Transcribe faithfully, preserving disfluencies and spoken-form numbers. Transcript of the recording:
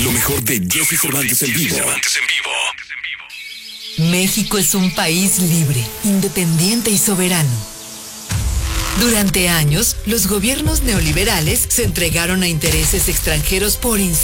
Lo mejor de Jesse Cervantes en vivo. México es un país libre, independiente y soberano. Durante años, los gobiernos neoliberales se entregaron a intereses extranjeros por